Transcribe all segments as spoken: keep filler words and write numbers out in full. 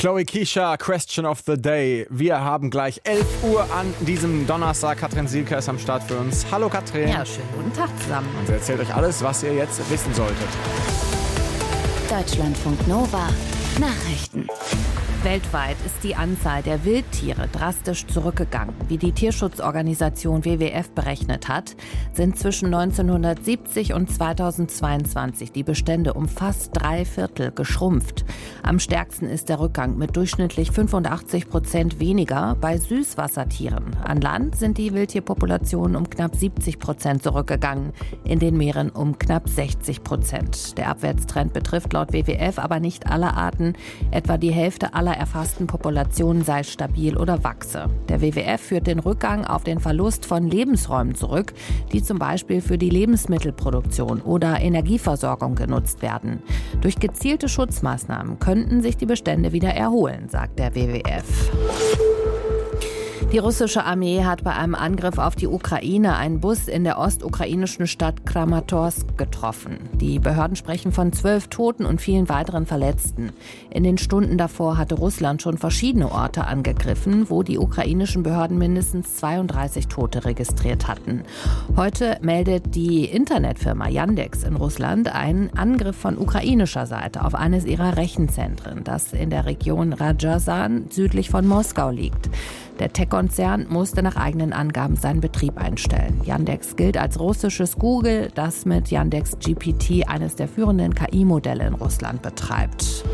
Chloe Keisha, Question of the Day. Wir haben gleich elf Uhr an diesem Donnerstag. Katrin Sielke ist am Start für uns. Hallo Katrin. Ja, schönen guten Tag zusammen. Und sie erzählt euch alles, was ihr jetzt wissen solltet. Deutschlandfunk Nova. Nachrichten. Weltweit ist die Anzahl der Wildtiere drastisch zurückgegangen. Wie die Tierschutzorganisation W W F berechnet hat, sind zwischen neunzehnhundertsiebzig und zweitausendzweiundzwanzig die Bestände um fast drei Viertel geschrumpft. Am stärksten ist der Rückgang mit durchschnittlich fünfundachtzig Prozent weniger bei Süßwassertieren. An Land sind die Wildtierpopulationen um knapp siebzig Prozent zurückgegangen, in den Meeren um knapp sechzig Prozent. Der Abwärtstrend betrifft laut W W F aber nicht alle Arten. Etwa die Hälfte aller erfassten Populationen sei stabil oder wachse. Der W W F führt den Rückgang auf den Verlust von Lebensräumen zurück, die zum Beispiel für die Lebensmittelproduktion oder Energieversorgung genutzt werden. Durch gezielte Schutzmaßnahmen könnten sich die Bestände wieder erholen, sagt der W W F. Die russische Armee hat bei einem Angriff auf die Ukraine einen Bus in der ostukrainischen Stadt Kramatorsk getroffen. Die Behörden sprechen von zwölf Toten und vielen weiteren Verletzten. In den Stunden davor hatte Russland schon verschiedene Orte angegriffen, wo die ukrainischen Behörden mindestens zweiunddreißig Tote registriert hatten. Heute meldet die Internetfirma Yandex in Russland einen Angriff von ukrainischer Seite auf eines ihrer Rechenzentren, das in der Region Rajassan südlich von Moskau liegt. Der Tech-Konzern musste nach eigenen Angaben seinen Betrieb einstellen. Yandex gilt als russisches Google, das mit Yandex G P T eines der führenden K I-Modelle in Russland betreibt.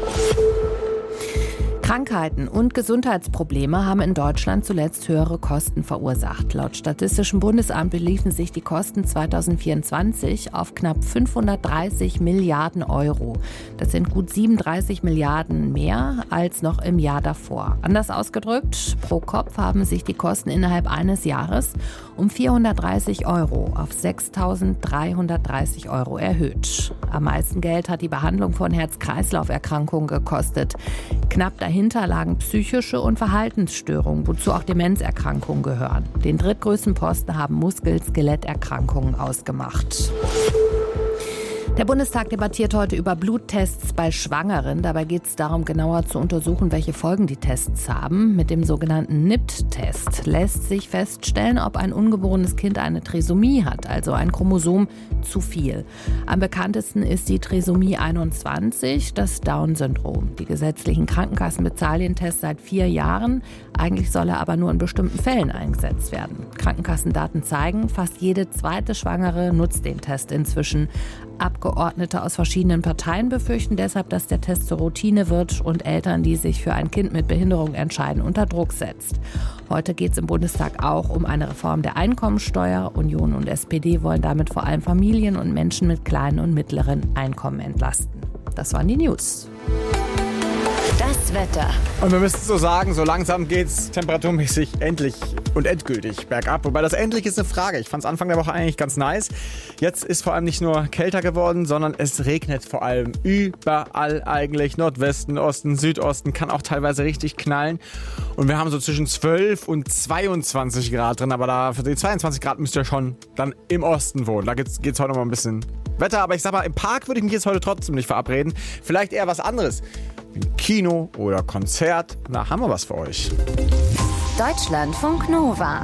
Krankheiten und Gesundheitsprobleme haben in Deutschland zuletzt höhere Kosten verursacht. Laut Statistischem Bundesamt beliefen sich die Kosten zweitausendvierundzwanzig auf knapp fünfhundertdreißig Milliarden Euro. Das sind gut siebenunddreißig Milliarden mehr als noch im Jahr davor. Anders ausgedrückt, pro Kopf haben sich die Kosten innerhalb eines Jahres um vierhundertdreißig Euro auf sechstausenddreihundertdreißig Euro erhöht. Am meisten Geld hat die Behandlung von Herz-Kreislauf-Erkrankungen gekostet. Knapp dahinter lagen psychische und Verhaltensstörungen, wozu auch Demenzerkrankungen gehören. Den drittgrößten Posten haben Muskel-Skeletterkrankungen ausgemacht. Der Bundestag debattiert heute über Bluttests bei Schwangeren. Dabei geht es darum, genauer zu untersuchen, welche Folgen die Tests haben. Mit dem sogenannten N I P T-Test lässt sich feststellen, ob ein ungeborenes Kind eine Trisomie hat, also ein Chromosom zu viel. Am bekanntesten ist die Trisomie einundzwanzig, das Down-Syndrom. Die gesetzlichen Krankenkassen bezahlen den Test seit vier Jahren. Eigentlich soll er aber nur in bestimmten Fällen eingesetzt werden. Krankenkassendaten zeigen, fast jede zweite Schwangere nutzt den Test inzwischen. Abgeordnete aus verschiedenen Parteien befürchten deshalb, dass der Test zur Routine wird und Eltern, die sich für ein Kind mit Behinderung entscheiden, unter Druck setzt. Heute geht es im Bundestag auch um eine Reform der Einkommensteuer. Union und S P D wollen damit vor allem Familien und Menschen mit kleinen und mittleren Einkommen entlasten. Das waren die News. Das Wetter. Und wir müssen so sagen, so langsam geht's temperaturmäßig endlich und endgültig bergab. Wobei das endlich ist eine Frage. Ich fand es Anfang der Woche eigentlich ganz nice. Jetzt ist vor allem nicht nur kälter geworden, sondern es regnet vor allem überall eigentlich. Nordwesten, Osten, Südosten, kann auch teilweise richtig knallen. Und wir haben so zwischen zwölf und zweiundzwanzig Grad drin. Aber da für die zweiundzwanzig Grad müsst ihr schon dann im Osten wohnen. Da geht's, geht's heute noch mal ein bisschen Wetter. Aber ich sag mal, im Park würde ich mich jetzt heute trotzdem nicht verabreden. Vielleicht eher was anderes. Wie ein Kino oder Konzert. Na, haben wir was für euch. Deutschlandfunk Nova.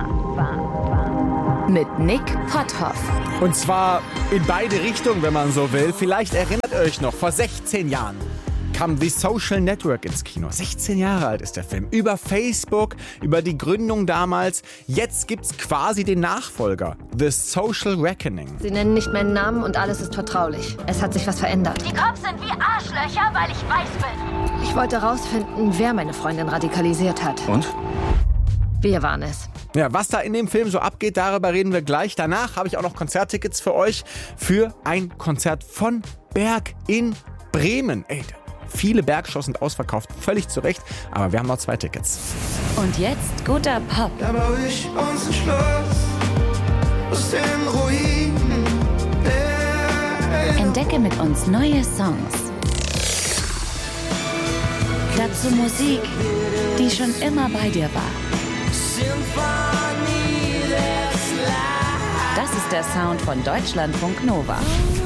Mit Nick Potthoff. Und zwar in beide Richtungen, wenn man so will. Vielleicht erinnert ihr euch noch, vor sechzehn Jahren kam The Social Network ins Kino. sechzehn Jahre alt ist der Film. Über Facebook, über die Gründung damals. Jetzt gibt's quasi den Nachfolger. The Social Reckoning. Sie nennen nicht meinen Namen und alles ist vertraulich. Es hat sich was verändert. Die Cops sind wie Arschlöcher, weil ich weiß bin. Ich wollte rausfinden, wer meine Freundin radikalisiert hat. Und? Wir waren es. Ja, was da in dem Film so abgeht, darüber reden wir gleich. Danach habe ich auch noch Konzerttickets für euch für ein Konzert von Berg in Bremen. Ey, viele Bergshows sind ausverkauft, völlig zu Recht, aber wir haben noch zwei Tickets. Und jetzt guter Pop. Da baue ich uns ein Schloss aus den Ruinen. Entdecke mit uns neue Songs. Dazu Musik, die schon immer bei dir war. Das ist der Sound von Deutschlandfunk Nova.